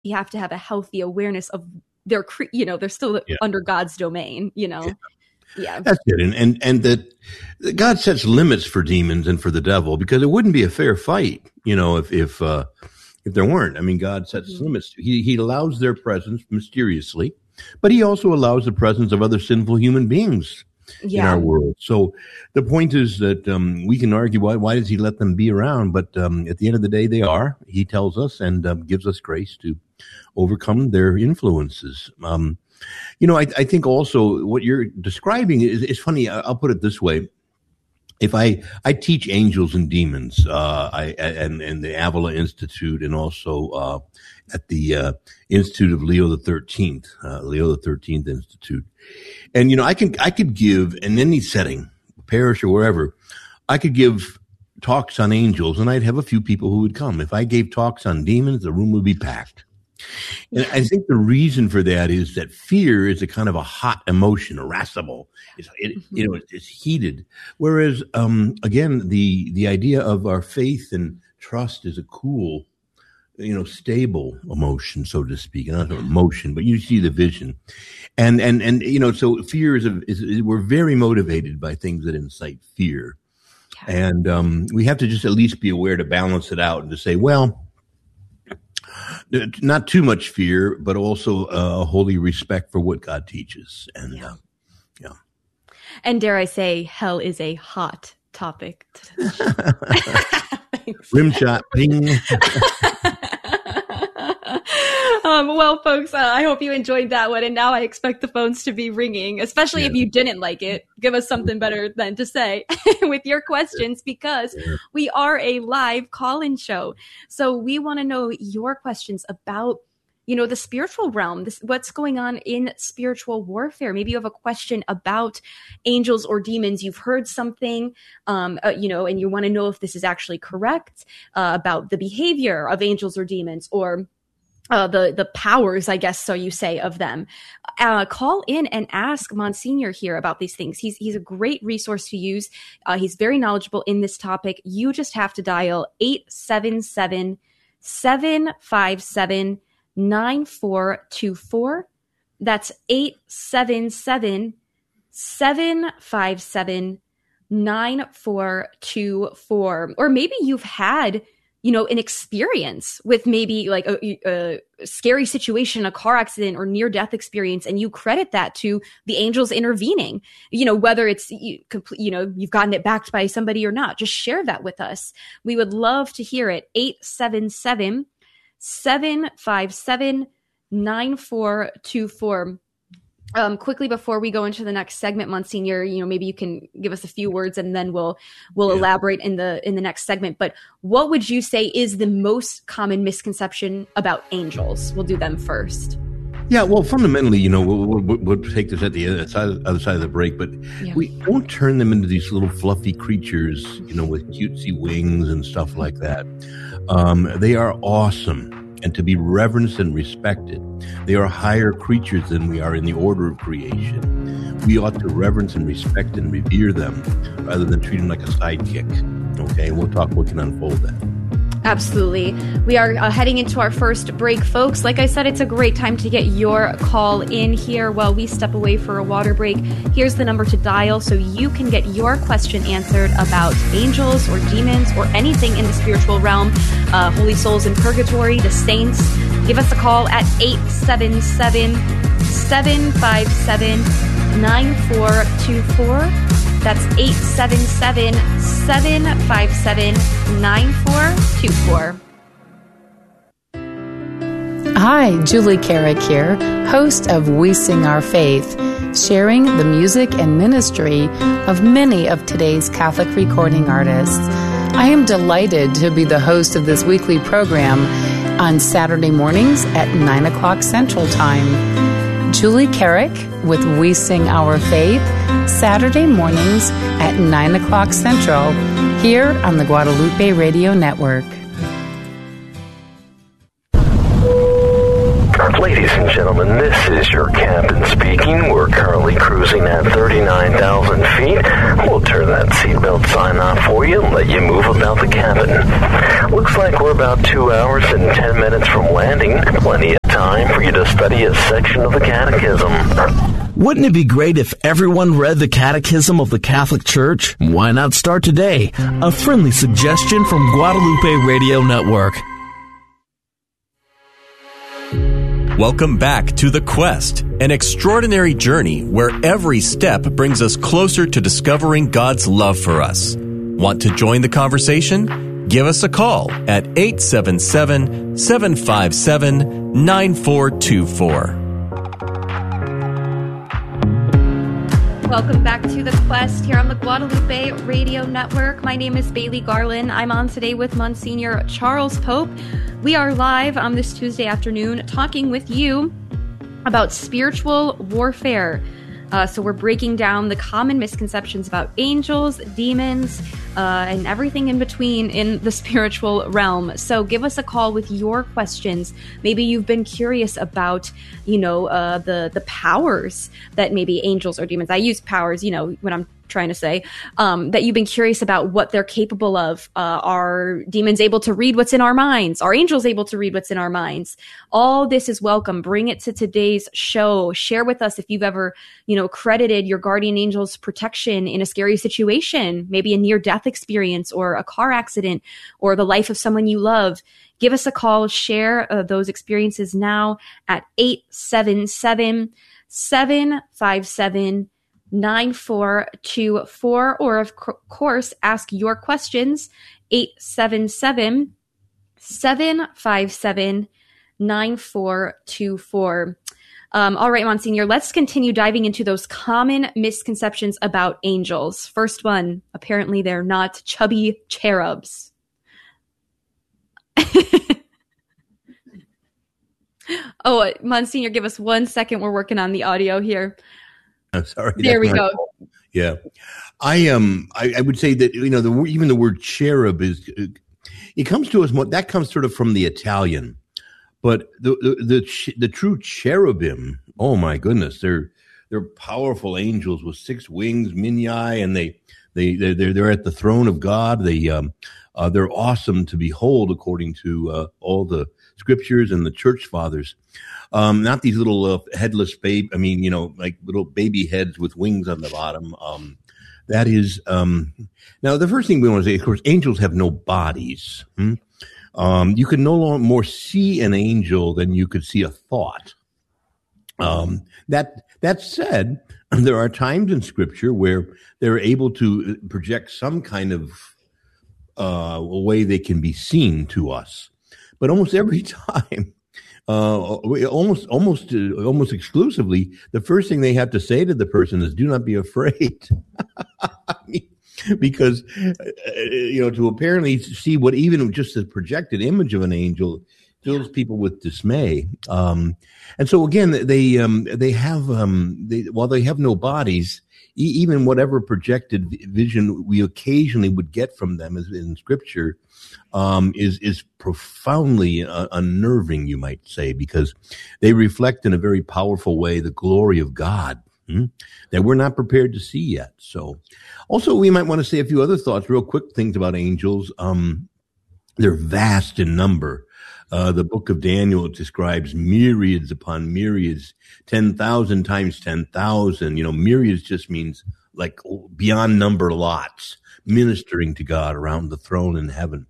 we have to have a healthy awareness of they're still under God's domain, Yeah. That's it. And that God sets limits for demons and for the devil, because it wouldn't be a fair fight, if there weren't. I mean, God sets limits. He allows their presence mysteriously, but he also allows the presence of other sinful human beings in our world. So the point is that we can argue why does he let them be around? But at the end of the day, they are. He tells us and gives us grace to overcome their influences. I think also what you're describing is funny. I'll put it this way. If I teach angels and demons, and the Avila Institute, and also at the Institute of Leo the 13th, Leo the 13th Institute, and I could give in any setting, parish or wherever, I could give talks on angels, and I'd have a few people who would come. If I gave talks on demons, the room would be packed. And I think the reason for that is that fear is a kind of a hot emotion, irascible. It's heated. Whereas, again, the idea of our faith and trust is a cool, stable emotion, so to speak. Not an emotion, but you see the vision. And so fear is we're very motivated by things that incite fear. Yeah. And we have to just at least be aware to balance it out and to say, well, not too much fear, but also a holy respect for what God teaches. And and dare I say, hell is a hot topic. Rim shot, ping. Well, folks, I hope you enjoyed that one. And now I expect the phones to be ringing, especially if you didn't like it. Give us something better than to say with your questions, because we are a live call-in show. So we want to know your questions about, the spiritual realm, what's going on in spiritual warfare. Maybe you have a question about angels or demons. You've heard something, and you want to know if this is actually correct, about the behavior of angels or demons, or the powers, I guess, so you say, of them. Call in and ask Monsignor here about these things. He's a great resource to use. He's very knowledgeable in this topic. You just have to dial 877-757-9424. That's 877-757-9424. Or maybe you've had an experience with maybe like a scary situation, a car accident or near-death experience, and you credit that to the angels intervening, whether it's, you've gotten it backed by somebody or not. Just share that with us. We would love to hear it. 877-757-9424. Quickly before we go into the next segment, Monsignor, maybe you can give us a few words and then we'll elaborate in the next segment. But what would you say is the most common misconception about angels? We'll do them first. Yeah, well, fundamentally, we'll take this at the other side of the break, but we don't turn them into these little fluffy creatures, with cutesy wings and stuff like that. They are awesome and to be reverenced and respected. They are higher creatures than we are in the order of creation. We ought to reverence and respect and revere them rather than treat them like a sidekick. Okay, we can unfold that. Absolutely. We are heading into our first break, folks. Like I said, it's a great time to get your call in here while we step away for a water break. Here's the number to dial so you can get your question answered about angels or demons or anything in the spiritual realm, holy souls in purgatory, the saints. Give us a call at 877-757-9424. That's 877-757-9424. Hi, Julie Carrick here, host of We Sing Our Faith, sharing the music and ministry of many of today's Catholic recording artists. I am delighted to be the host of this weekly program on Saturday mornings at 9 o'clock Central Time. Julie Carrick with We Sing Our Faith, Saturday mornings at 9 o'clock Central, here on the Guadalupe Radio Network. Ladies and gentlemen, this is your captain speaking. We're currently cruising at 39,000 feet. We'll turn that seatbelt sign off for you and let you move about the cabin. Looks like we're about 2 hours and 10 minutes from landing. Plenty of time for you to study a section of the Catechism. Wouldn't it be great if everyone read the Catechism of the Catholic Church? Why not start today? A friendly suggestion from Guadalupe Radio Network. Welcome back to The Quest, an extraordinary journey where every step brings us closer to discovering God's love for us. Want to join the conversation? Give us a call at 877-757-9424. Welcome back to The Quest here on the Guadalupe Radio Network. My name is Bailey Garland. I'm on today with Monsignor Charles Pope. We are live on this Tuesday afternoon talking with you about spiritual warfare. So we're breaking down the common misconceptions about angels, demons, and everything in between in the spiritual realm. So give us a call with your questions. Maybe you've been curious about, the powers that maybe angels or demons. I use powers, when I'm trying to say, that you've been curious about what they're capable of. Are demons able to read what's in our minds? Are angels able to read what's in our minds? All this is welcome. Bring it to today's show. Share with us if you've ever, credited your guardian angel's protection in a scary situation, maybe a near-death experience or a car accident or the life of someone you love. Give us a call. Share those experiences now at 877-757-9424, or of course, ask your questions, 877-757-9424. All right, Monsignor, let's continue diving into those common misconceptions about angels. First one, apparently they're not chubby cherubs. Oh, Monsignor, give us 1 second. We're working on the audio here. I'm sorry. There we go. Yeah. I would say that, even the word cherub it comes to us more, that comes sort of from the Italian, but the true cherubim, oh my goodness, they're powerful angels with 6 wings, minyae, and they're at the throne of God. They're awesome to behold according to all the scriptures and the church fathers. Not these little headless babe. Like little baby heads with wings on the bottom. That is, now the first thing we want to say, of course, angels have no bodies. You can no more see an angel than you could see a thought. That said, there are times in scripture where they're able to project some kind of a way they can be seen to us. But almost every time, almost exclusively, the first thing they have to say to the person is, "Do not be afraid," because to apparently see what even just the projected image of an angel fills people with dismay. And so again, they have while they have no bodies, even whatever projected vision we occasionally would get from them in Scripture is profoundly unnerving, you might say, because they reflect in a very powerful way the glory of God that we're not prepared to see yet. So also we might want to say a few other thoughts, real quick things about angels. They're vast in number. The book of Daniel describes myriads upon myriads, 10,000 times 10,000. Myriads just means like beyond number lots, ministering to God around the throne in heaven.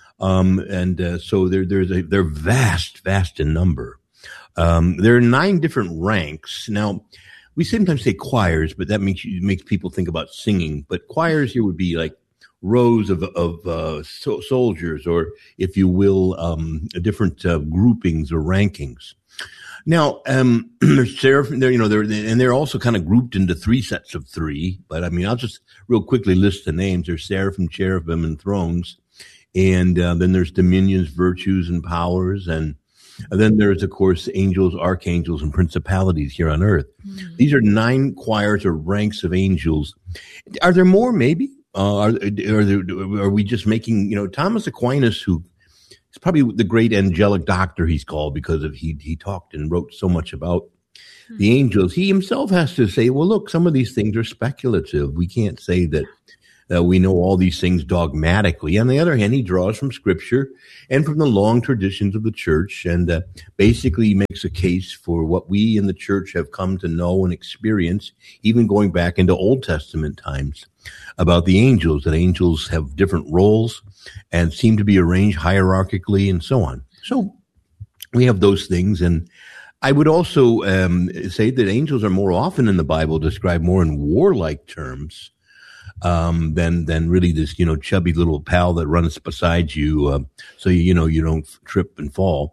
So they're vast in number. There are 9 different ranks. Now, we sometimes say choirs, but that makes people think about singing. But choirs here would be like rows of soldiers, or if you will, different groupings or rankings. Now, there's seraphim, they're also kind of grouped into 3 sets of 3. But I'll just real quickly list the names. There's seraphim, cherubim, and thrones. And then there's dominions, virtues, and powers. And then there's, of course, angels, archangels, and principalities here on earth. Mm-hmm. These are 9 choirs or ranks of angels. Are there more, maybe? Are we just making, Thomas Aquinas, who it's probably the great angelic doctor he's called because of he talked and wrote so much about the angels. He himself has to say, well, look, some of these things are speculative. We can't say that we know all these things dogmatically. On the other hand, he draws from Scripture and from the long traditions of the church, and basically makes a case for what we in the church have come to know and experience, even going back into Old Testament times, about the angels, that angels have different roles and seem to be arranged hierarchically and so on. So we have those things. And I would also say that angels are more often in the Bible described more in warlike terms than really this, chubby little pal that runs beside you, so you don't trip and fall.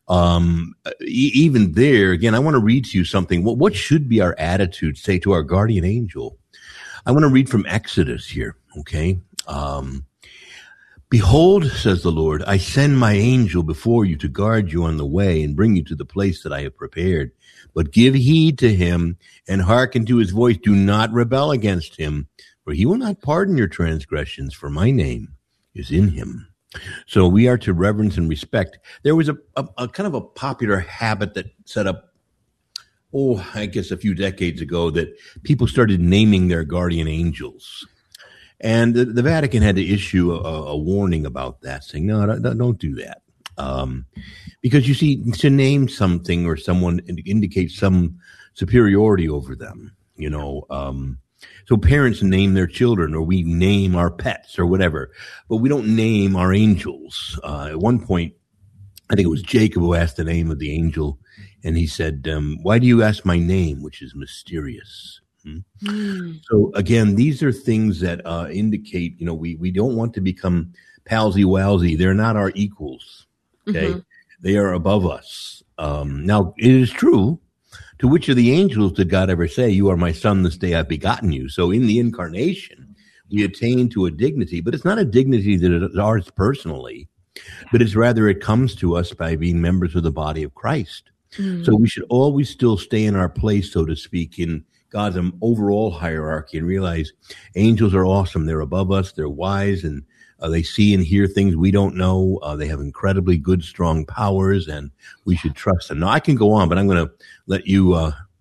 Even there, again, I want to read to you something. What should be our attitude, say, to our guardian angel? I want to read from Exodus here, okay? Behold, says the Lord, I send my angel before you to guard you on the way and bring you to the place that I have prepared. But give heed to him and hearken to his voice. Do not rebel against him, for he will not pardon your transgressions, for my name is in him. So we are to reverence and respect. There was a kind of a popular habit that set up, I guess a few decades ago, that people started naming their guardian angels. And the Vatican had to issue a warning about that, saying, no, don't do that. Because you see, to name something or someone indicates some superiority over them, So parents name their children, or we name our pets or whatever, but we don't name our angels. At one point, I think it was Jacob who asked the name of the angel, and he said, why do you ask my name, which is mysterious? So again, these are things that indicate, we don't want to become palsy-walsy. They're not our equals, okay? Mm-hmm. They are above us. Now, it is true. To which of the angels did God ever say, you are my son, this day I've begotten you? So in the incarnation, we attain to a dignity, but it's not a dignity that is ours personally, but it's rather it comes to us by being members of the body of Christ. Mm. So we should always still stay in our place, so to speak, in God's overall hierarchy, and realize angels are awesome. They're above us. They're wise, and they see and hear things we don't know. They have incredibly good, strong powers, and we should trust them. Now, I can go on, but I'm going to let you,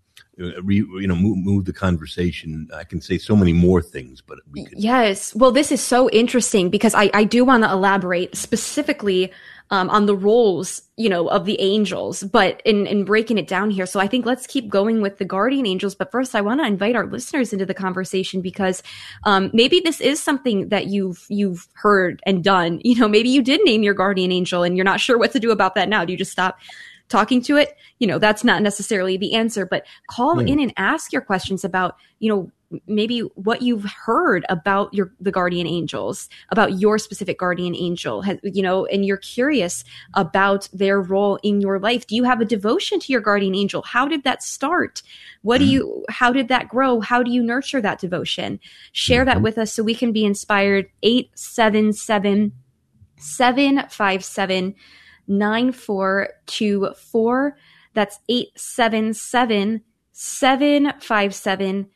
move the conversation. I can say so many more things, but we could. Yes. Well, this is so interesting because I do want to elaborate specifically on the roles, of the angels, but in breaking it down here. So I think let's keep going with the guardian angels. But first, I want to invite our listeners into the conversation because maybe this is something that you've heard and done. Maybe you did name your guardian angel and you're not sure what to do about that now. Do you just stop talking to it? That's not necessarily the answer, but call in and ask your questions about, maybe what you've heard about the guardian angels, about your specific guardian angel, and you're curious about their role in your life. Do you have a devotion to your guardian angel? How did that start? How did that grow? How do you nurture that devotion? Share that with us so we can be inspired. 877-757-9424. That's 877-757-9424.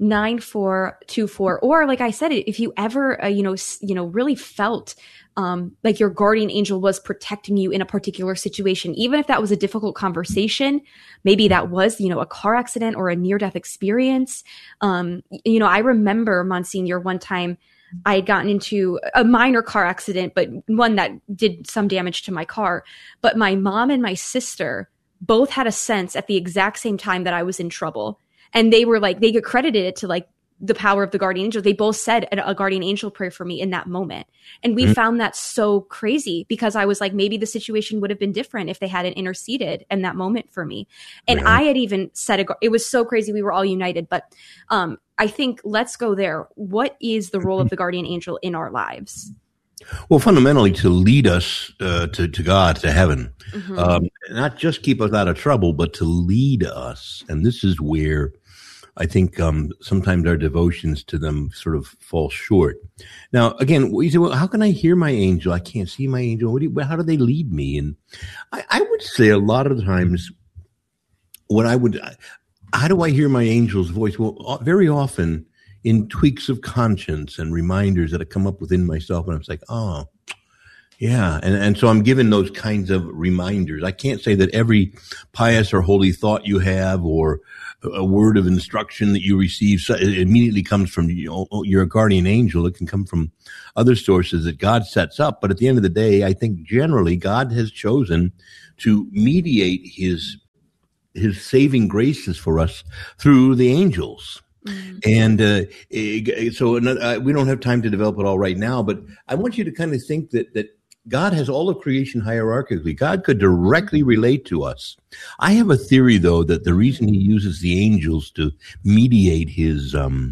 Or like I said, if you ever, really felt like your guardian angel was protecting you in a particular situation, even if that was a difficult conversation, maybe that was, a car accident or a near-death experience. I remember, Monsignor, one time I had gotten into a minor car accident, but one that did some damage to my car. But my mom and my sister both had a sense at the exact same time that I was in trouble. And they were like, they get credited to like the power of the guardian angel. They both said a guardian angel prayer for me in that moment. And we found that so crazy because I was like, maybe the situation would have been different if they hadn't interceded in that moment for me. And I had even said, it was so crazy. We were all united. But I think let's go there. What is the role of the guardian angel in our lives? Well, fundamentally, to lead us to God, to heaven, not just keep us out of trouble, but to lead us. And this is where I think sometimes our devotions to them sort of fall short. Now, again, you say, well, how can I hear my angel? I can't see my angel. How do they lead me? And I would say a lot of times how do I hear my angel's voice? Well, very often in tweaks of conscience and reminders that I come up within myself. And I'm like, Yeah, and so I'm given those kinds of reminders. I can't say that every pious or holy thought you have or a word of instruction that you receive it immediately comes from your guardian angel. It can come from other sources that God sets up. But at the end of the day, I think generally God has chosen to mediate his saving graces for us through the angels. And so we don't have time to develop it all right now, but I want you to kind of think that God has all of creation hierarchically. God could directly relate to us. I have a theory, though, that the reason he uses the angels to mediate his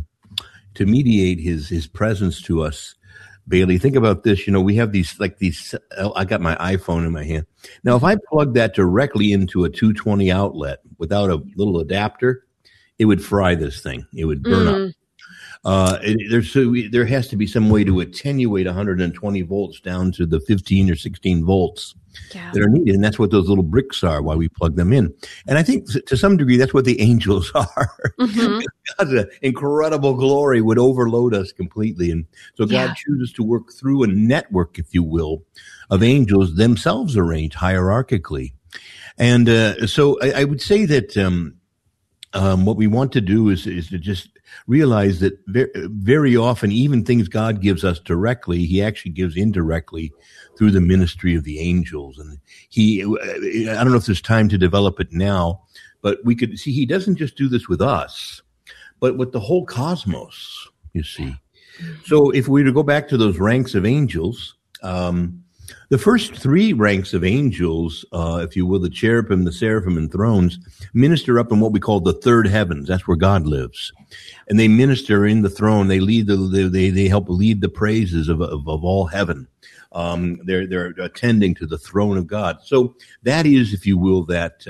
presence to us, Bailey, think about this. We have these, I got my iPhone in my hand. Now, if I plug that directly into a 220 outlet without a little adapter, it would fry this thing. It would burn up. There has to be some way to attenuate 120 volts down to the 15 or 16 volts that are needed. And that's what those little bricks are while we plug them in. And I think to some degree, that's what the angels are. God's incredible glory would overload us completely. And so God chooses to work through a network, if you will, of angels themselves arranged hierarchically. And so I would say that what we want to do is to just realize that very often, even things God gives us directly, he actually gives indirectly through the ministry of the angels. And I don't know if there's time to develop it now, but we could see he doesn't just do this with us, but with the whole cosmos, you see. So if we were to go back to those ranks of angels, the first three ranks of angels, if you will, the cherubim, the seraphim, and thrones, minister up in what we call the third heavens. That's where God lives. And they minister in the throne. They lead they help lead the praises of all heaven. They're attending to the throne of God. So that is, if you will, that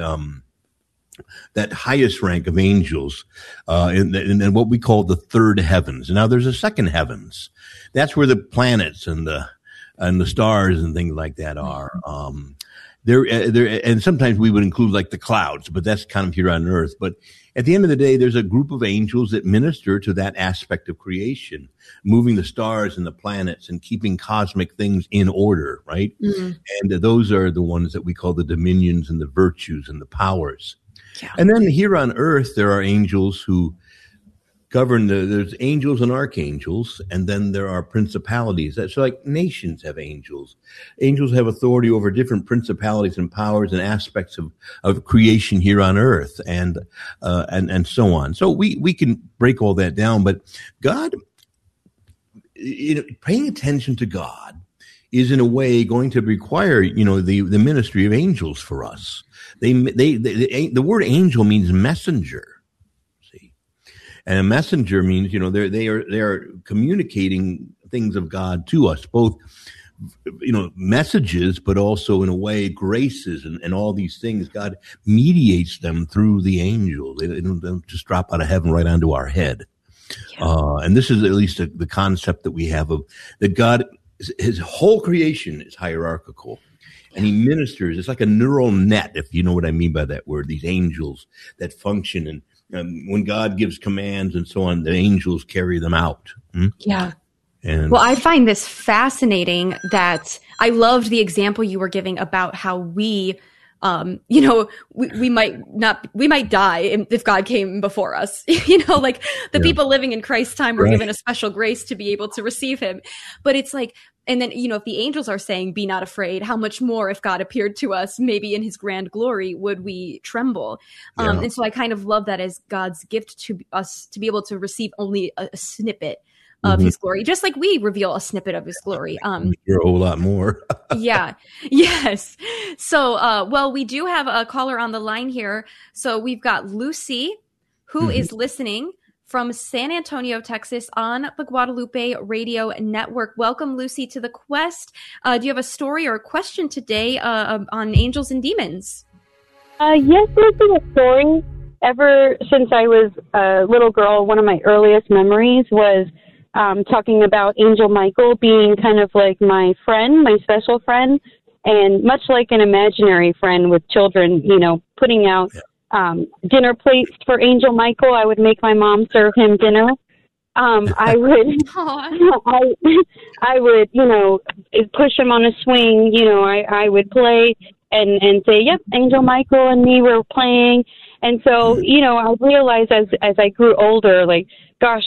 highest rank of angels, in what we call the third heavens. Now there's a second heavens. That's where the planets and the stars and things like that are. There, and sometimes we would include like the clouds, but that's kind of here on earth. But at the end of the day, there's a group of angels that minister to that aspect of creation, moving the stars and the planets and keeping cosmic things in order, right? Mm-hmm. And those are the ones that we call the dominions and the virtues and the powers. Yeah. And then here on earth, there are angels who govern there's angels and archangels, and then there are principalities. So like nations have angels. Angels have authority over different principalities and powers and aspects of creation here on earth, and so on. So we can break all that down, but God, paying attention to God is in a way going to require, the ministry of angels for us. The word angel means messenger. And a messenger means, they are communicating things of God to us, both, messages, but also in a way, graces and all these things. God mediates them through the angel. They don't just drop out of heaven right onto our head. Yeah. And this is at least the concept that we have of that God, his whole creation is hierarchical. And he ministers. It's like a neural net, if you know what I mean by that word, these angels that function. And when God gives commands and so on, the angels carry them out. Yeah. Well, I find this fascinating that I loved the example you were giving about how we we might die if God came before us, like the people living in Christ's time were given a special grace to be able to receive him. But it's like, and then, if the angels are saying, be not afraid, how much more if God appeared to us, maybe in his grand glory, would we tremble? And so I kind of love that as God's gift to us to be able to receive only a snippet of his glory, just like we reveal a snippet of his glory. You're a whole lot more. Yeah. Yes. So, we do have a caller on the line here. So we've got Lucy, who is listening from San Antonio, Texas, on the Guadalupe Radio Network. Welcome, Lucy, to the Quest. Do you have a story or a question today on angels and demons? Yes, there's been a story. Ever since I was a little girl, one of my earliest memories was talking about Angel Michael being kind of like my friend, my special friend, and much like an imaginary friend with children, putting out dinner plates for Angel Michael. I would make my mom serve him dinner. I would, I would, push him on a swing. I would play and say, "Yep, Angel Michael and me were playing." And so, I realized as I grew older, like, gosh,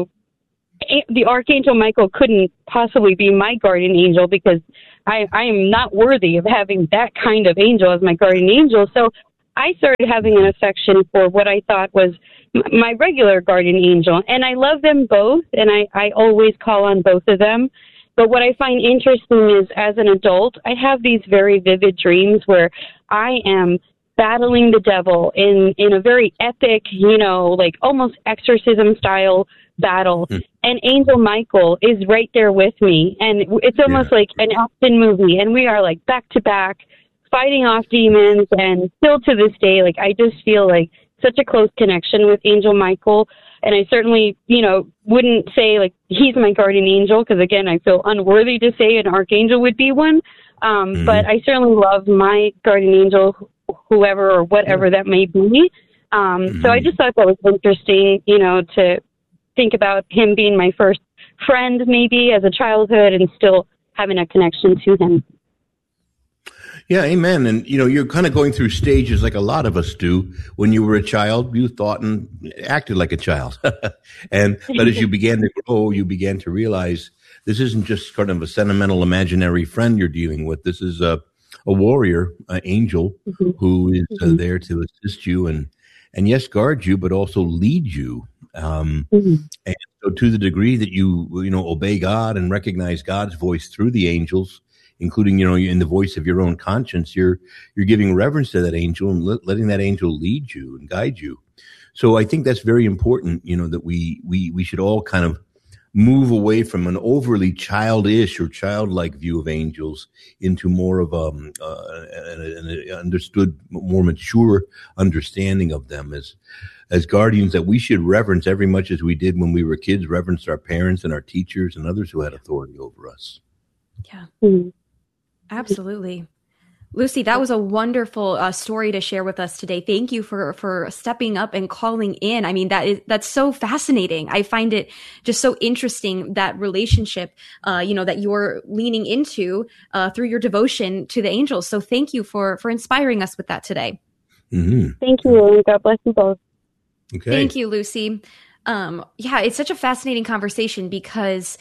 the Archangel Michael couldn't possibly be my guardian angel because I am not worthy of having that kind of angel as my guardian angel. So I started having an affection for what I thought was my regular guardian angel. And I love them both, and I always call on both of them. But what I find interesting is, as an adult, I have these very vivid dreams where I am battling the devil in a very epic, like almost exorcism style battle. And Angel Michael is right there with me. And it's almost like an action movie. And we are like back to back fighting off demons. And still to this day, like, I just feel like such a close connection with Angel Michael. And I certainly, wouldn't say like he's my guardian angel, because again, I feel unworthy to say an archangel would be one. But I certainly love my guardian angel, whoever or whatever that may be. So I just thought that was interesting, to think about him being my first friend maybe as a childhood and still having a connection to him. Yeah, amen. And, you're kind of going through stages like a lot of us do. When you were a child, you thought and acted like a child. But as you began to grow, you began to realize this isn't just kind of a sentimental, imaginary friend you're dealing with. This is a warrior, an angel who is there to assist you and yes, guard you, but also lead you. And so to the degree that you obey God and recognize God's voice through the angels, including, in the voice of your own conscience, you're giving reverence to that angel and letting that angel lead you and guide you. So I think that's very important, that we should all kind of move away from an overly childish or childlike view of angels into more of an understood, more mature understanding of them as guardians that we should reverence every much as we did when we were kids, reverence our parents and our teachers and others who had authority over us. Yeah, absolutely. Lucy, that was a wonderful story to share with us today. Thank you for stepping up and calling in. I mean, that's so fascinating. I find it just so interesting, that relationship, that you're leaning into through your devotion to the angels. So thank you for inspiring us with that today. Thank you. God bless you both. Okay. Thank you, Lucy. It's such a fascinating conversation because,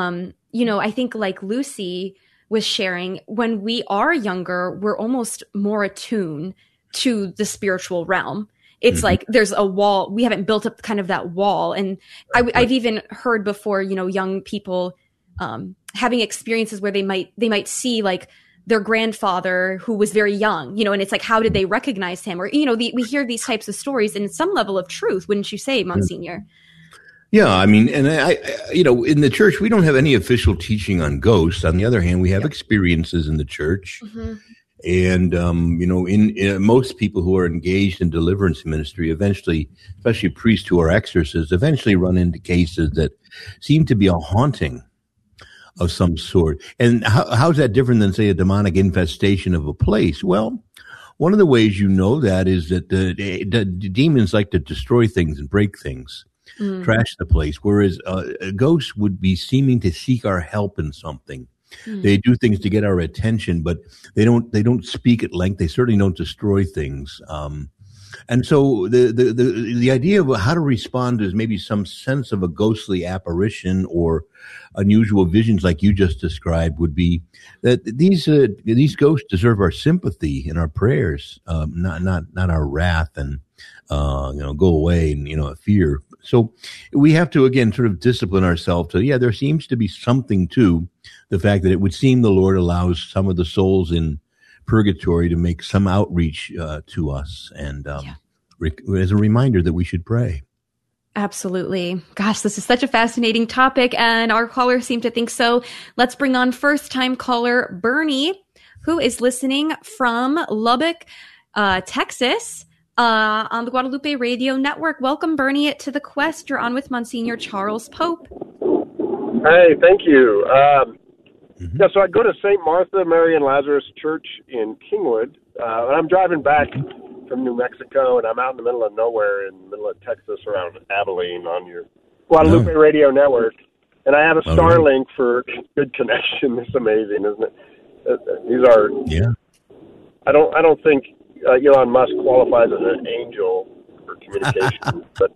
I think like Lucy was sharing, when we are younger, we're almost more attuned to the spiritual realm. It's like there's a wall. We haven't built up kind of that wall. And I've even heard before, young people having experiences where they might see like their grandfather who was very young, and it's like, how did they recognize him? Or, we hear these types of stories, and some level of truth, wouldn't you say, Monsignor? Yeah, I mean, and I in the church, we don't have any official teaching on ghosts. On the other hand, we have experiences in the church. And, in most people who are engaged in deliverance ministry, eventually, especially priests who are exorcists, eventually run into cases that seem to be a haunting of some sort. And how's that different than, say, a demonic infestation of a place? Well, one of the ways you know that is that the demons like to destroy things and break things. Trash the place, whereas ghosts would be seeming to seek our help in something. They do things to get our attention, but they don't speak at length. They certainly don't destroy things. And so the idea of how to respond is maybe some sense of a ghostly apparition or unusual visions like you just described would be that these ghosts deserve our sympathy and our prayers, not our wrath and go away and fear. So we have to, again, sort of discipline ourselves to, there seems to be something to the fact that it would seem the Lord allows some of the souls in purgatory to make some outreach to us, and as a reminder that we should pray. Absolutely. Gosh, this is such a fascinating topic, and our callers seem to think so. Let's bring on first-time caller Bernie, who is listening from Lubbock, Texas, on the Guadalupe Radio Network. Welcome, Bernie, to the Quest. You're on with Monsignor Charles Pope. Hey, thank you. So I go to St. Martha, Mary, and Lazarus Church in Kingwood, and I'm driving back from New Mexico, and I'm out in the middle of nowhere in the middle of Texas around Abilene on your Guadalupe Radio Network, and I have a Starlink for good connection. It's amazing, isn't it? These are. Yeah. I don't think Elon Musk qualifies as an angel for communication, but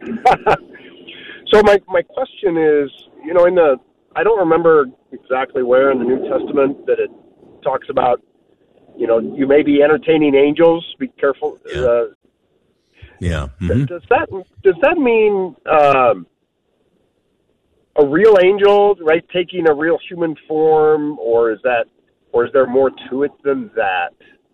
so my question is, I don't remember exactly where in the New Testament that it talks about, you may be entertaining angels. Be careful. Yeah. Mm-hmm. Does that mean a real angel, right, taking a real human form, or is there more to it than that?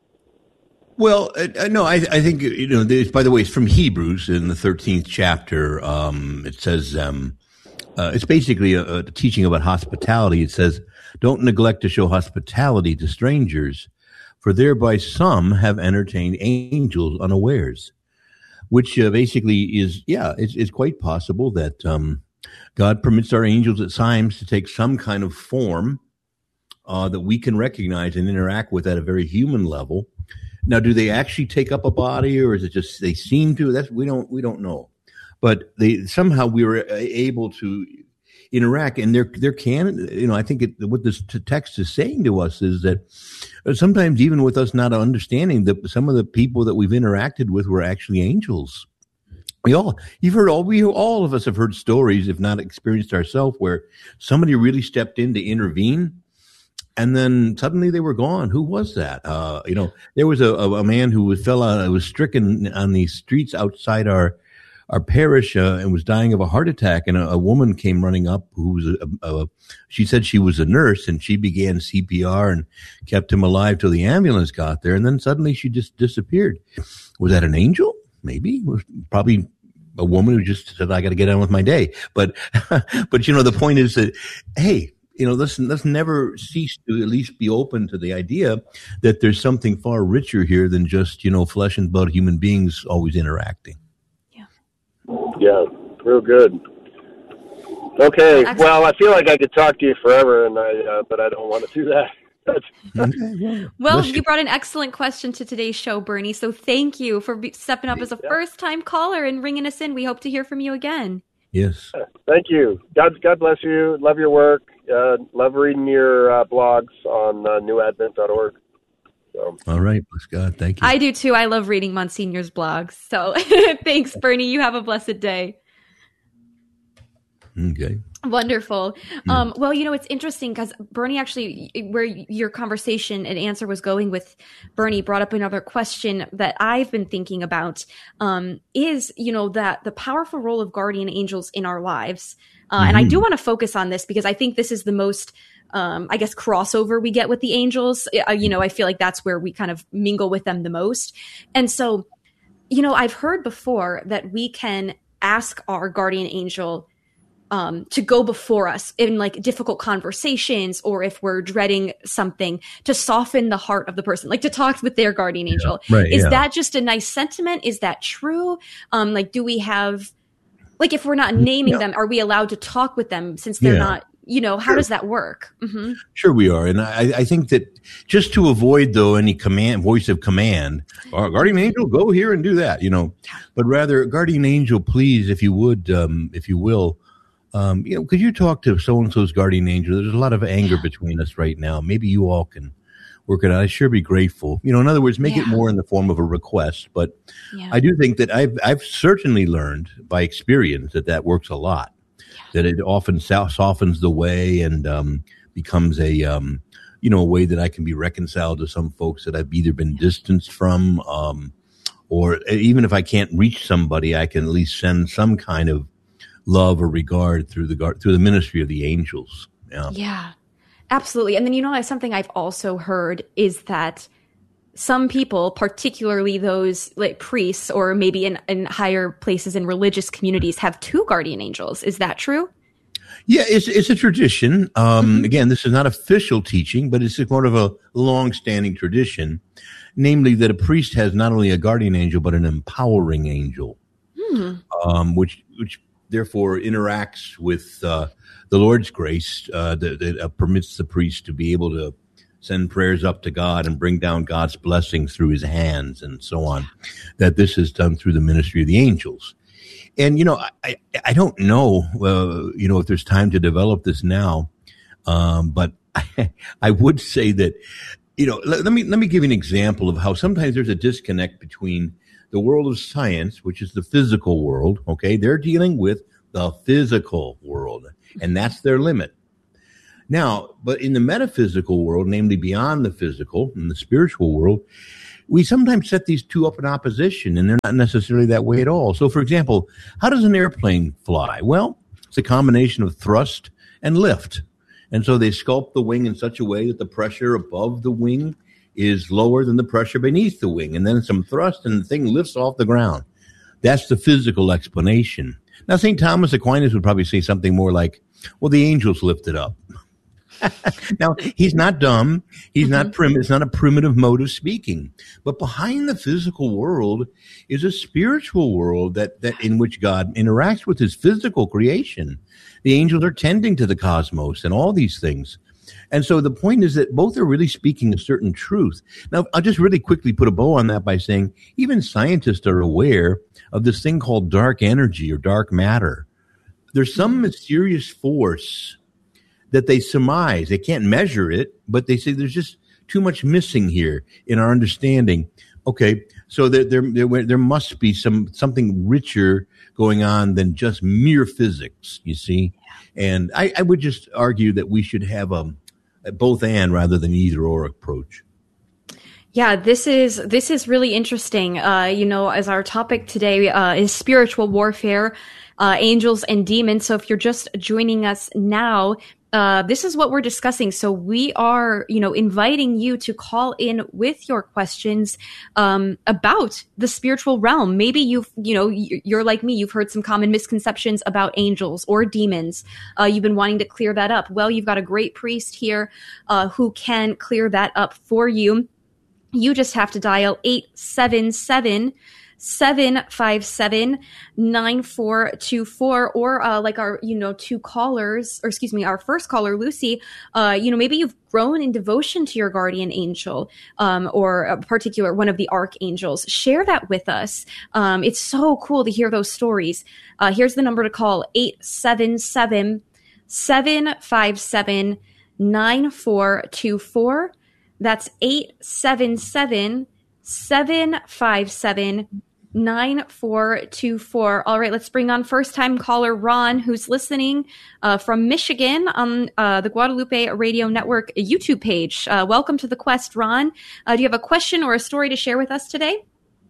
Well, no, I think, by the way, it's from Hebrews in the 13th chapter. It says, it's basically a teaching about hospitality. It says, don't neglect to show hospitality to strangers, for thereby some have entertained angels unawares, which basically is, it's quite possible that God permits our angels at times to take some kind of form that we can recognize and interact with at a very human level. Now, do they actually take up a body, or is it just they seem to? We don't know. But somehow we were able to interact, and there can, I think what this text is saying to us is that sometimes even with us not understanding that some of the people that we've interacted with were actually angels. We all of us have heard stories, if not experienced ourselves, where somebody really stepped in to intervene, and then suddenly they were gone. Who was that? There was a man who was stricken on the streets outside our parish and was dying of a heart attack. And a woman came running up who was she said she was a nurse, and she began CPR and kept him alive till the ambulance got there. And then suddenly she just disappeared. Was that an angel? Maybe. It was probably a woman who just said, I got to get on with my day. But the point is that, hey, let's never cease to at least be open to the idea that there's something far richer here than just, flesh and blood human beings always interacting. Yeah, real good. Okay, well, I feel like I could talk to you forever, but I don't want to do that. Well, you brought an excellent question to today's show, Bernie. So thank you for stepping up as a first-time caller and ringing us in. We hope to hear from you again. Yes. Thank you. God bless you. Love your work. Love reading your blogs on newadvent.org. So. All right. Bless God. Thank you. I do too. I love reading Monsignor's blogs. So thanks, Bernie. You have a blessed day. Okay. Wonderful. Well, it's interesting because Bernie actually, where your conversation and answer was going with Bernie, brought up another question that I've been thinking about, is, that the powerful role of guardian angels in our lives. And I do want to focus on this because I think this is the most, crossover we get with the angels. I feel like that's where we kind of mingle with them the most. And so, I've heard before that we can ask our guardian angel to go before us in like difficult conversations, or if we're dreading something, to soften the heart of the person, like to talk with their guardian angel. Right, Is that just a nice sentiment? Is that true? Do we have, like, if we're not naming them, are we allowed to talk with them since they're not, how does that work? Mm-hmm. Sure we are. And I think that just to avoid, though, any voice of command, guardian angel, go here and do that, but rather, guardian angel, please, if you would, if you will, could you talk to so-and-so's guardian angel? There's a lot of anger between us right now. Maybe you all can work it out. I'd sure be grateful. In other words, make it more in the form of a request. But I do think that I've certainly learned by experience that works a lot, that it often softens the way and becomes a way that I can be reconciled to some folks that I've either been distanced from, or even if I can't reach somebody, I can at least send some kind of love or regard through the ministry of the angels. Yeah, absolutely. And then, something I've also heard is that some people, particularly those like priests or maybe in higher places in religious communities, have two guardian angels. Is that true? Yeah, it's a tradition. Again, this is not official teaching, but it's more of a long-standing tradition, namely that a priest has not only a guardian angel, but an empowering angel, which therefore interacts with the Lord's grace that permits the priest to be able to send prayers up to God and bring down God's blessings through his hands and so on, that this is done through the ministry of the angels. And, I don't know, if there's time to develop this now. But I would say that, let me give you an example of how sometimes there's a disconnect between the world of science, which is the physical world. Okay. They're dealing with the physical world, and that's their limit. Now, but in the metaphysical world, namely beyond the physical, in the spiritual world, we sometimes set these two up in opposition, and they're not necessarily that way at all. So, for example, how does an airplane fly? Well, it's a combination of thrust and lift. And so they sculpt the wing in such a way that the pressure above the wing is lower than the pressure beneath the wing. And then some thrust, and the thing lifts off the ground. That's the physical explanation. Now, St. Thomas Aquinas would probably say something more like, well, the angels lifted up. Now, he's not dumb. He's not it's not a primitive mode of speaking. But behind the physical world is a spiritual world that in which God interacts with his physical creation. The angels are tending to the cosmos and all these things. And so the point is that both are really speaking a certain truth. Now, I'll just really quickly put a bow on that by saying even scientists are aware of this thing called dark energy or dark matter. There's some mysterious force that they surmise. They can't measure it, but they say there's just too much missing here in our understanding. Okay, so there must be something richer going on than just mere physics, you see. And I would just argue that we should have a both and rather than either or approach. Yeah, this is really interesting. As our topic today is spiritual warfare, angels and demons. So if you're just joining us now, this is what we're discussing. So we are, inviting you to call in with your questions about the spiritual realm. Maybe you're like me. You've heard some common misconceptions about angels or demons. You've been wanting to clear that up. Well, you've got a great priest here who can clear that up for you. You just have to dial 877-757-9424, or like our, two callers, or excuse me, our first caller, Lucy, maybe you've grown in devotion to your guardian angel, or a particular one of the archangels. Share that with us. It's so cool to hear those stories. Here's the number to call: 877-757-9424. That's 877-757-9424. All right, let's bring on first-time caller Ron, who's listening from Michigan on the Guadalupe Radio Network YouTube page. Welcome to the Quest, Ron. Do you have a question or a story to share with us today?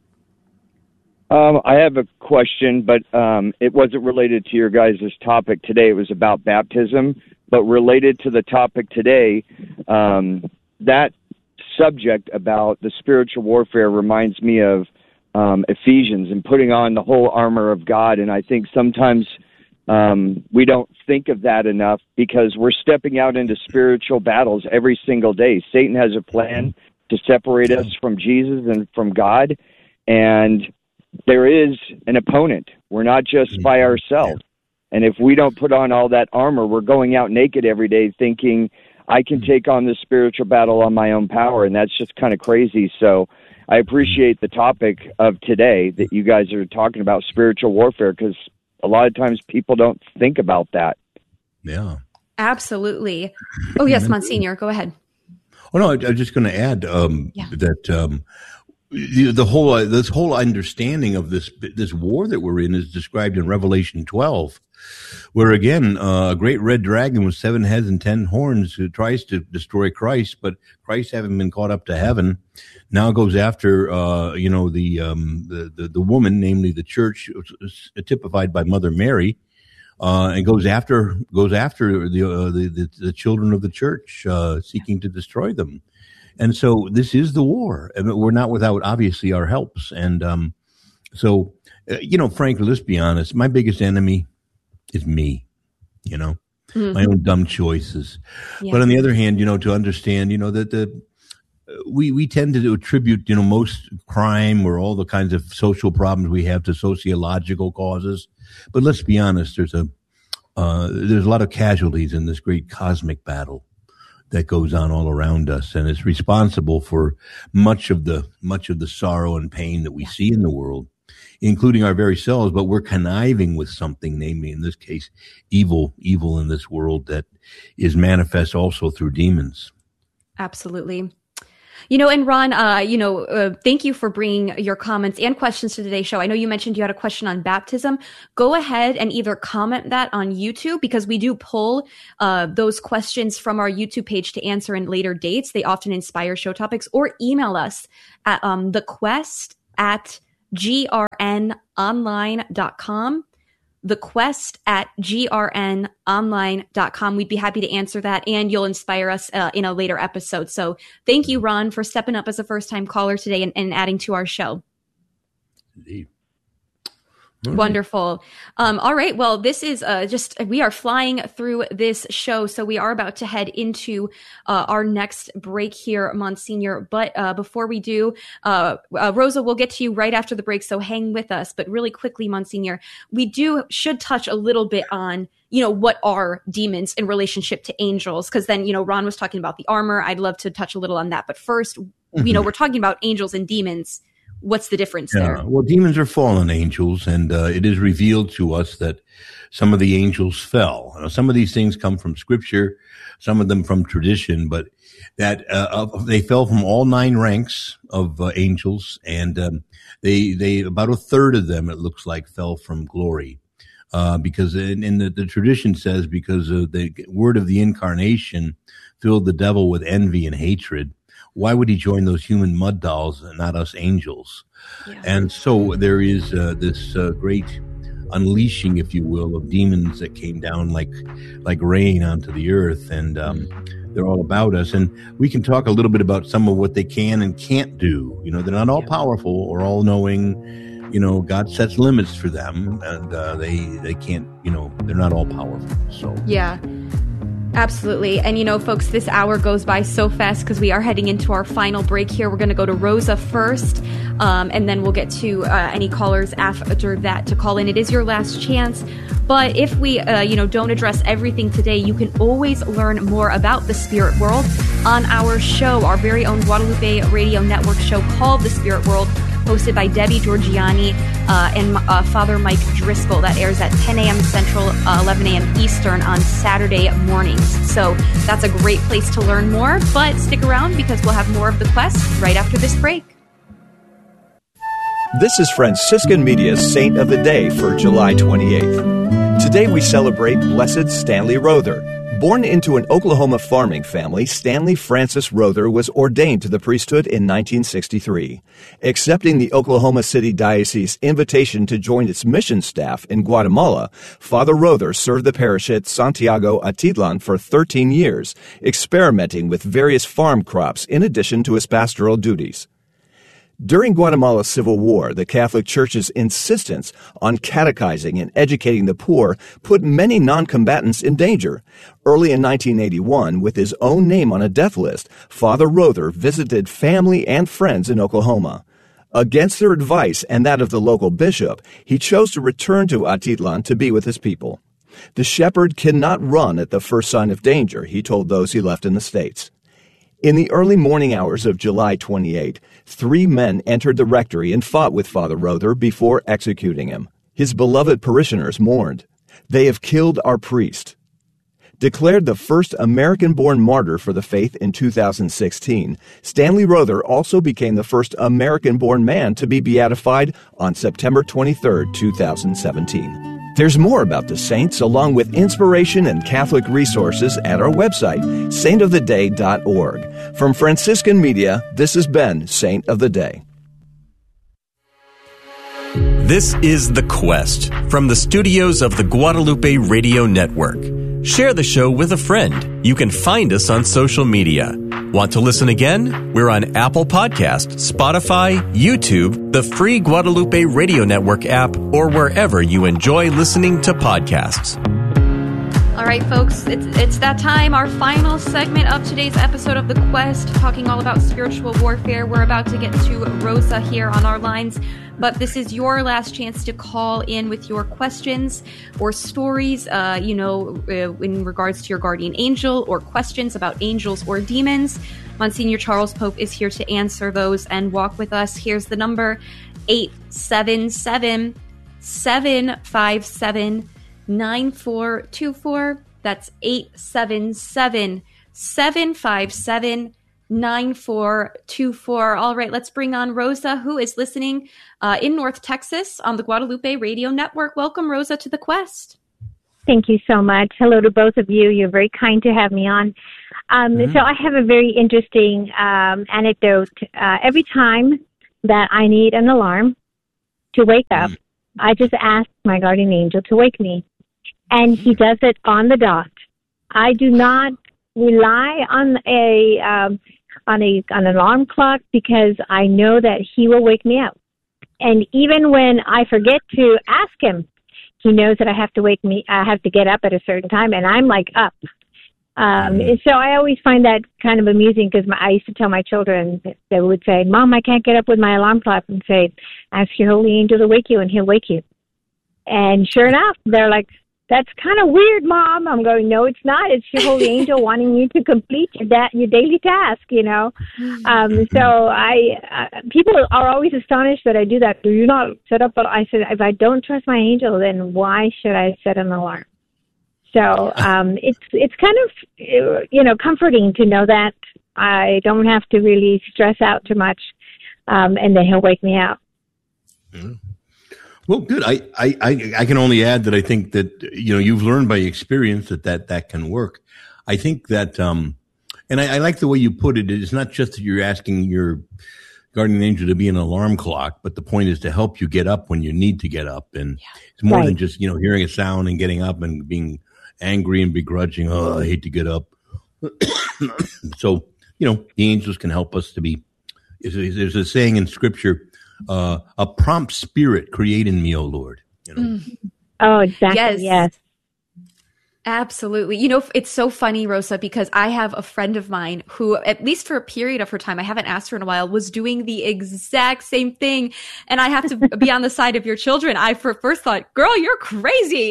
I have a question, but it wasn't related to your guys' topic today. It was about baptism, but related to the topic today, that subject about the spiritual warfare reminds me of Ephesians and putting on the whole armor of God. And I think sometimes we don't think of that enough because we're stepping out into spiritual battles every single day. Satan has a plan to separate us from Jesus and from God. And there is an opponent. We're not just by ourselves. And if we don't put on all that armor, we're going out naked every day thinking, I can take on this spiritual battle on my own power, and that's just kind of crazy. So I appreciate the topic of today that you guys are talking about spiritual warfare, because a lot of times people don't think about that. Yeah. Absolutely. Oh, yes, Monsignor, go ahead. Oh, no, I was just going to add that this whole understanding of this war that we're in is described in Revelation 12. Where again, a great red dragon with 7 heads and 10 horns who tries to destroy Christ, but Christ having been caught up to heaven, now goes after, the woman, namely the church, typified by Mother Mary, and goes after the children of the church, seeking to destroy them. And so this is the war, and we're not without obviously our helps. And Frank, let's be honest, my biggest enemy is me, my own dumb choices. Yeah. But on the other hand, to understand, that we tend to attribute, most crime or all the kinds of social problems we have to sociological causes. But let's be honest, there's a lot of casualties in this great cosmic battle that goes on all around us, and it's responsible for much of the sorrow and pain that we see in the world. including our very selves, but we're conniving with something, namely in this case, evil in this world that is manifest also through demons. Absolutely. And Ron, thank you for bringing your comments and questions to today's show. I know you mentioned you had a question on baptism. Go ahead and either comment that on YouTube, because we do pull those questions from our YouTube page to answer in later dates. They often inspire show topics, or email us at thequest@grnonline.com. thequest@grnonline.com. We'd be happy to answer that, and you'll inspire us in a later episode. So thank you, Ron, for stepping up as a first-time caller today and adding to our show. Indeed. Wonderful. All right. Well, this is we are flying through this show. So we are about to head into our next break here, Monsignor. But before we do, Rosa, we'll get to you right after the break. So hang with us. But really quickly, Monsignor, we should touch a little bit on, what are demons in relationship to angels? Because then, Ron was talking about the armor. I'd love to touch a little on that. But first, we're talking about angels and demons. What's the difference there? Well, demons are fallen angels, and it is revealed to us that some of the angels fell. Some of these things come from Scripture, some of them from tradition, but that they fell from all 9 ranks of angels, and they about a third of them, it looks like, fell from glory. Because in the tradition says, because the word of the incarnation filled the devil with envy and hatred. Why would he join those human mud dolls and not us angels? Yeah. And so there is this great unleashing, if you will, of demons that came down like rain onto the earth, and they're all about us. And we can talk a little bit about some of what they can and can't do. They're not all powerful or all knowing. God sets limits for them, and they can't. They're not all powerful. So yeah. Absolutely. And, folks, this hour goes by so fast because we are heading into our final break here. We're going to go to Rosa first, and then we'll get to any callers after that to call in. It is your last chance. But if we, don't address everything today, you can always learn more about the spirit world on our show, our very own Guadalupe Radio Network show called The Spirit World, hosted by Debbie Georgiani and Father Mike Driscoll. That airs at 10 a.m. Central, 11 a.m. Eastern on Saturday mornings. So that's a great place to learn more. But stick around, because we'll have more of The Quest right after this break. This is Franciscan Media's Saint of the Day for July 28th. Today we celebrate Blessed Stanley Rother. Born into an Oklahoma farming family, Stanley Francis Rother was ordained to the priesthood in 1963. Accepting the Oklahoma City Diocese invitation to join its mission staff in Guatemala, Father Rother served the parish at Santiago Atitlan for 13 years, experimenting with various farm crops in addition to his pastoral duties. During Guatemala's Civil War, the Catholic Church's insistence on catechizing and educating the poor put many non-combatants in danger. Early in 1981, with his own name on a death list, Father Rother visited family and friends in Oklahoma. Against their advice and that of the local bishop, he chose to return to Atitlan to be with his people. The shepherd cannot run at the first sign of danger, he told those he left in the States. In the early morning hours of July 28, 3 men entered the rectory and fought with Father Rother before executing him. His beloved parishioners mourned. "They have killed our priest." Declared the first American-born martyr for the faith in 2016, Stanley Rother also became the first American-born man to be beatified on September 23, 2017. There's more about the saints, along with inspiration and Catholic resources, at our website, saintoftheday.org. From Franciscan Media, this has been Saint of the Day. This is The Quest from the studios of the Guadalupe Radio Network. Share the show with a friend. You can find us on social media. Want to listen again? We're on Apple Podcasts, Spotify, YouTube, the free Guadalupe Radio Network app, or wherever you enjoy listening to podcasts. All right, folks, it's that time, our final segment of today's episode of The Quest, talking all about spiritual warfare. We're about to get to Rosa here on our lines, but this is your last chance to call in with your questions or stories, in regards to your guardian angel, or questions about angels or demons. Monsignor Charles Pope is here to answer those and walk with us. Here's the number, 877-757-9424. That's 877-757-9424. All right, let's bring on Rosa, who is listening in North Texas on the Guadalupe Radio Network. Welcome, Rosa, to the Quest. Thank you so much. Hello to both of you. You're very kind to have me on. So I have a very interesting anecdote. Every time that I need an alarm to wake up, I just ask my guardian angel to wake me. And he does it on the dot. I do not rely on an alarm clock because I know that he will wake me up. And even when I forget to ask him, he knows that I have to get up at a certain time, and I'm like up. And so I always find that kind of amusing because I used to tell my children, they would say, Mom, I can't get up with my alarm clock, and say, ask your holy angel to wake you, and he'll wake you. And sure enough, they're like, that's kind of weird, Mom. I'm going, no, it's not. It's your holy angel wanting you to complete your daily task, you know. So people are always astonished that I do that. Do you not set up? But I said, if I don't trust my angel, then why should I set an alarm? So it's kind of, comforting to know that I don't have to really stress out too much, and then he'll wake me up. Mm-hmm. Well, good. I can only add that I think that, you've learned by experience that can work. I think that, and I like the way you put it. It's not just that you're asking your guardian angel to be an alarm clock, but the point is to help you get up when you need to get up. And it's more than just, hearing a sound and getting up and being angry and begrudging. Oh, I hate to get up. So, the angels can help us to be, there's a saying in scripture, a prompt spirit create in me, O Lord. Oh, exactly. Yes. Absolutely. It's so funny, Rosa, because I have a friend of mine who, at least for a period of her time, I haven't asked her in a while, was doing the exact same thing. And I have to be on the side of your children. I first thought, girl, you're crazy.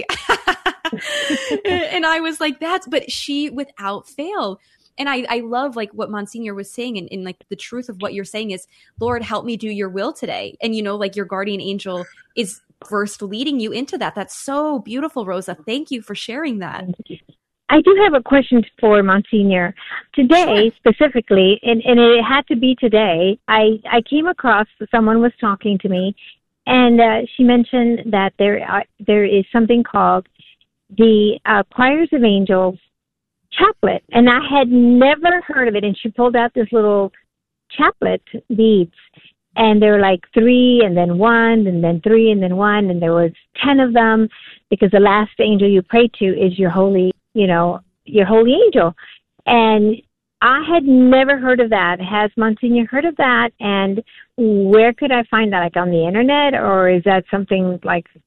And I was like, but she, without fail. And I love what Monsignor was saying, and the truth of what you're saying is, Lord, help me do your will today. And your guardian angel is first leading you into that. That's so beautiful, Rosa. Thank you for sharing that. I do have a question for Monsignor. Today, specifically, and it had to be today, I came across, someone was talking to me, and she mentioned that there is something called the Choirs of Angels chaplet, and I had never heard of it. And she pulled out this little chaplet beads, and there were 3 and then 1 and then 3 and then 1, and there was 10 of them, because the last angel you pray to is your holy angel. And I had never heard of that. Has Monsignor heard of that? And where could I find that? On the internet, or is that something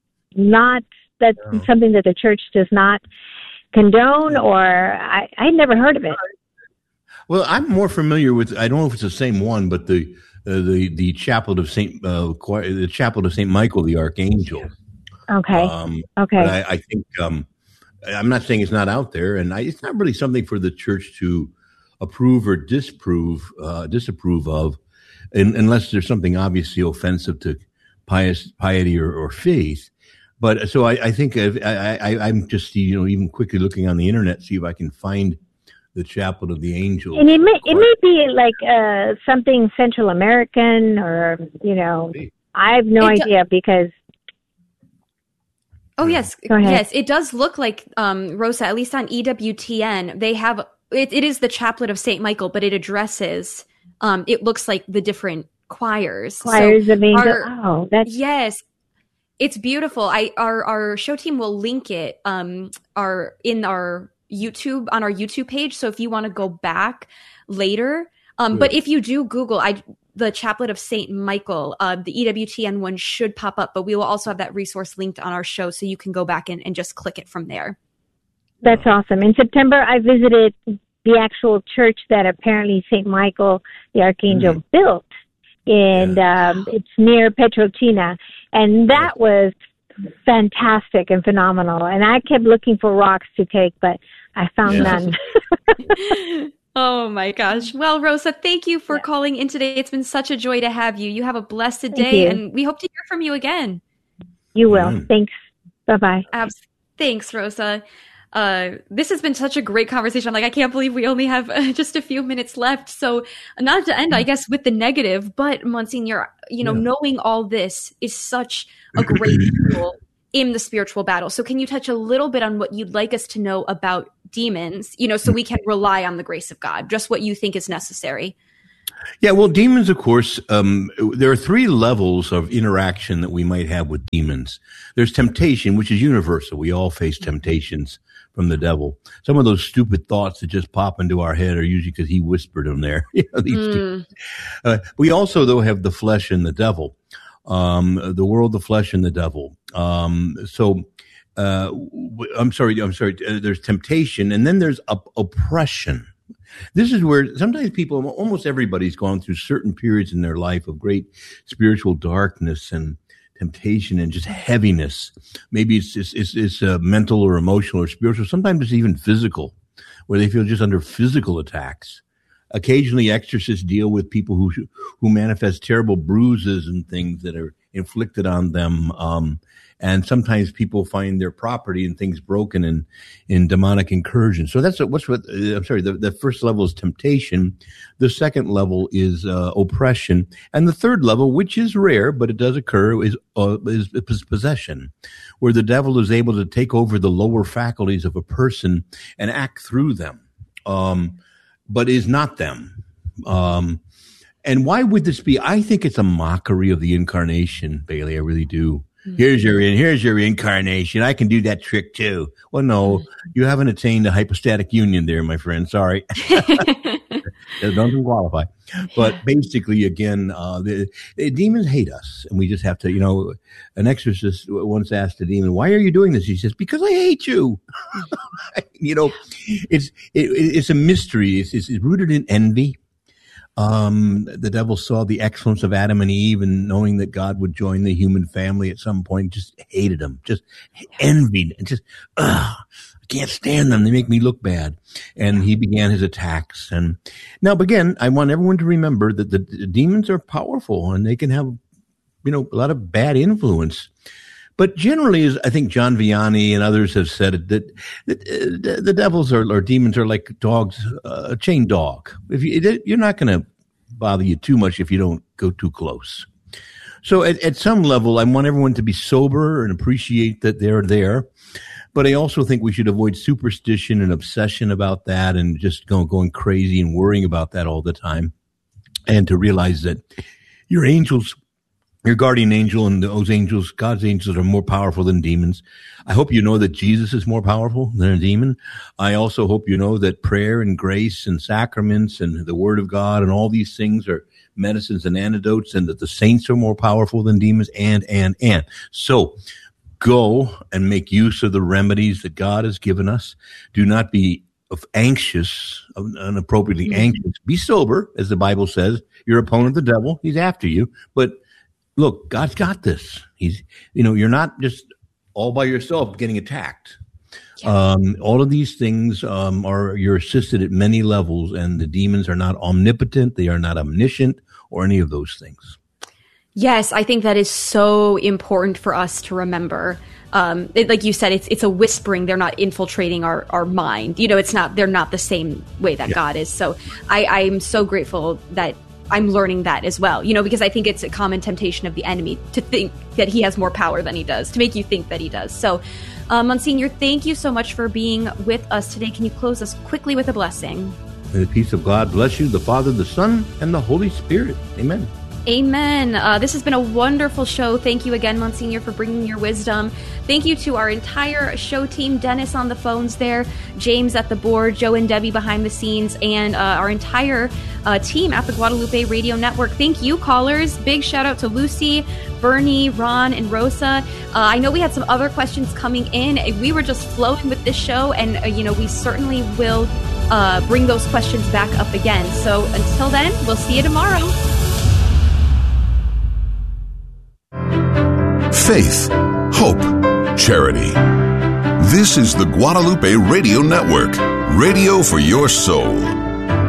something that the church does not condone, or I had never heard of it. Well, I'm more familiar with, I don't know if it's the same one, but the chaplet of Saint Michael the Archangel. Okay. Okay. But I think I'm not saying it's not out there, and it's not really something for the church to approve or disapprove of, unless there's something obviously offensive to piety or faith. But so I think I'm just even quickly looking on the internet, see if I can find the Chaplet of the Angels. And it may be something Central American, or I have no idea because. Oh yes, yes, it does look like Rosa. At least on EWTN, they have it is the Chaplet of Saint Michael, but it addresses. It looks like the different choirs. Choirs of Angels. Yes. It's beautiful. Our show team will link it in our YouTube, on our YouTube page. So if you want to go back later, but if you do Google the Chaplet of Saint Michael, the EWTN one should pop up, but we will also have that resource linked on our show, so you can go back and just click it from there. That's awesome. In September, I visited the actual church that apparently Saint Michael the Archangel built, and it's near Petrolcina. And that was fantastic and phenomenal. And I kept looking for rocks to take, but I found none. Oh my gosh. Well, Rosa, thank you for calling in today. It's been such a joy to have you. You have a blessed day, and we hope to hear from you again. You will. Thanks. Bye-bye. Thanks, Rosa. This has been such a great conversation. I'm like, I can't believe we only have just a few minutes left. So not to end, I guess, with the negative, but Monsignor, knowing all this is such a great tool in the spiritual battle. So can you touch a little bit on what you'd like us to know about demons, so we can rely on the grace of God, just what you think is necessary? Yeah, well, demons, of course, there are three levels of interaction that we might have with demons. There's temptation, which is universal. We all face temptations from the devil. Some of those stupid thoughts that just pop into our head are usually because he whispered them there. We also, though, have the flesh and the devil, the world, the flesh, and the devil. There's temptation, and then there's oppression. This is where sometimes people, almost everybody's gone through certain periods in their life of great spiritual darkness and temptation and just heaviness. Maybe it's mental or emotional or spiritual. Sometimes it's even physical, where they feel just under physical attacks. Occasionally, exorcists deal with people who manifest terrible bruises and things that are inflicted on them. And sometimes people find their property and things broken in demonic incursion. So the first level is temptation. The second level is oppression. And the third level, which is rare, but it does occur, is possession, where the devil is able to take over the lower faculties of a person and act through them, but is not them. And why would this be? I think it's a mockery of the incarnation, Bailey. I really do. Here's your incarnation. I can do that trick too. Well, no, you haven't attained a hypostatic union there, my friend. Sorry. Don't qualify. But basically, again, the demons hate us, and we just have to, an exorcist once asked a demon, "Why are you doing this?" He says, "Because I hate you." It's a mystery. It's rooted in envy. The devil saw the excellence of Adam and Eve, and knowing that God would join the human family at some point, just hated them, just envied, and just, I can't stand them. They make me look bad. And he began his attacks. And now, again, I want everyone to remember that the demons are powerful, and they can have, a lot of bad influence. But generally, as I think John Vianney and others have said, that the devils or demons are like dogs, a chained dog. You're not going to bother you too much if you don't go too close. So at some level, I want everyone to be sober and appreciate that they're there. But I also think we should avoid superstition and obsession about that and just going crazy and worrying about that all the time. And to realize that your angels, your guardian angel and those angels, God's angels, are more powerful than demons. I hope you know that Jesus is more powerful than a demon. I also hope you know that prayer and grace and sacraments and the Word of God and all these things are medicines and antidotes, and that the saints are more powerful than demons, and. So go and make use of the remedies that God has given us. Do not be anxious, inappropriately anxious. Be sober, as the Bible says. Your opponent, the devil, he's after you. But look, God's got this. He's, you're not just all by yourself getting attacked. All of these things you're assisted at many levels, and the demons are not omnipotent. They are not omniscient or any of those things. Yes, I think that is so important for us to remember. Like you said, it's a whispering. They're not infiltrating our mind. They're not the same way that God is. So I'm so grateful that I'm learning that as well, because I think it's a common temptation of the enemy to think that he has more power than he does, to make you think that he does. So, Monsignor, thank you so much for being with us today. Can you close us quickly with a blessing? May the peace of God bless you, the Father, the Son, and the Holy Spirit. Amen. Amen. This has been a wonderful show. Thank you again, Monsignor, for bringing your wisdom. Thank you to our entire show team, Dennis on the phones there, James at the board, Joe and Debbie behind the scenes, and our entire team at the Guadalupe Radio Network. Thank you, callers. Big shout out to Lucy, Bernie, Ron, and Rosa. I know we had some other questions coming in. We were just flowing with this show, and we certainly will bring those questions back up again. So until then, we'll see you tomorrow. Faith, hope, charity. This is the Guadalupe Radio Network, radio for your soul.